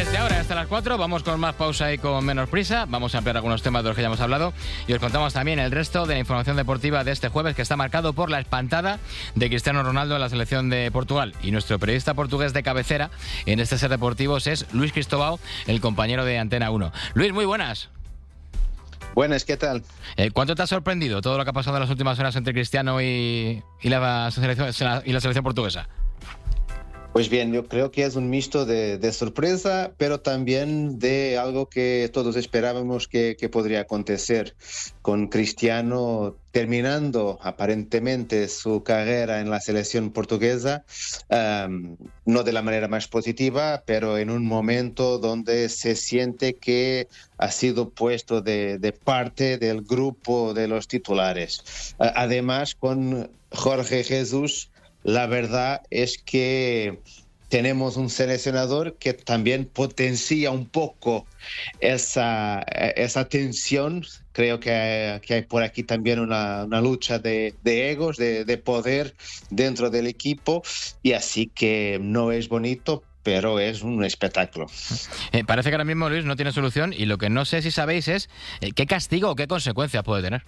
Desde ahora hasta las 4 vamos con más pausa y con menos prisa. Vamos a ampliar algunos temas de los que ya hemos hablado y os contamos también el resto de la información deportiva de este jueves, que está marcado por la espantada de Cristiano Ronaldo en la selección de Portugal. Y nuestro periodista portugués de cabecera en este Ser Deportivos es Luis Cristóbal, el compañero de Antena 1. Luis, muy buenas. Buenas, ¿qué tal? ¿Cuánto te ha sorprendido todo lo que ha pasado en las últimas horas entre Cristiano y la selección portuguesa? Pues bien, yo creo que es un mixto de sorpresa, pero también de algo que todos esperábamos que podría acontecer, con Cristiano terminando aparentemente su carrera en la selección portuguesa, no de la manera más positiva, pero en un momento donde se siente que ha sido puesto de parte del grupo de los titulares. Además, con Jorge Jesús, la verdad es que tenemos un seleccionador que también potencia un poco esa tensión. Creo que hay por aquí también una lucha de egos, de poder dentro del equipo, y así que no es bonito, pero es un espectáculo. Parece que ahora mismo, Luis, no tiene solución, y lo que no sé si sabéis es qué castigo o qué consecuencias puede tener.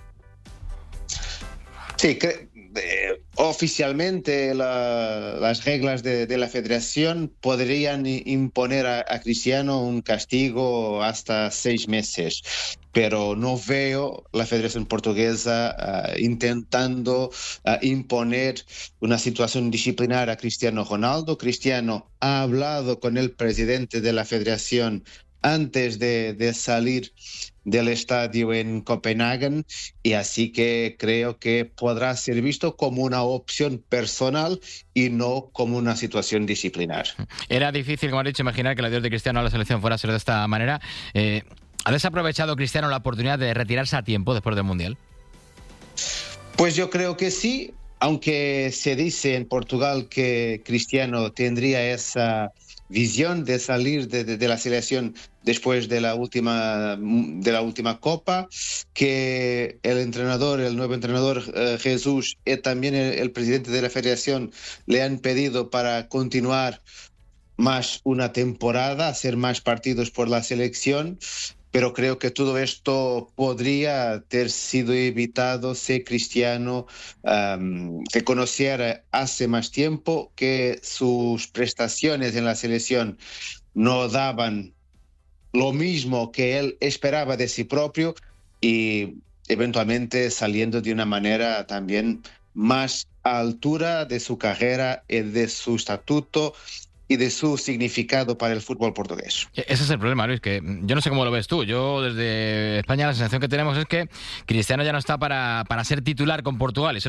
Sí, oficialmente las reglas de la federación podrían imponer a Cristiano un castigo hasta 6 meses, pero no veo la Federación Portuguesa intentando imponer una situación disciplinar a Cristiano Ronaldo. Cristiano ha hablado con el presidente de la federación antes de salir del estadio en Copenhague, y así que creo que podrá ser visto como una opción personal y no como una situación disciplinar. Era difícil, como has dicho, imaginar que el adiós de Cristiano a la selección fuera a ser de esta manera. ¿Ha desaprovechado Cristiano la oportunidad de retirarse a tiempo después del Mundial? Pues yo creo que sí, aunque se dice en Portugal que Cristiano tendría esa visión de salir de la selección después de la última Copa, que el nuevo entrenador Jesús, y también el presidente de la federación le han pedido para continuar más una temporada, hacer más partidos por la selección. Pero creo que todo esto podría haber sido evitado si Cristiano reconociera hace más tiempo que sus prestaciones en la selección no daban lo mismo que él esperaba de sí propio, y eventualmente saliendo de una manera también más a altura de su carrera y de su estatuto y de su significado para el fútbol portugués. Ese es el problema, Luis, que yo no sé cómo lo ves tú. Yo desde España la sensación que tenemos es que Cristiano ya no está para ser titular con Portugal.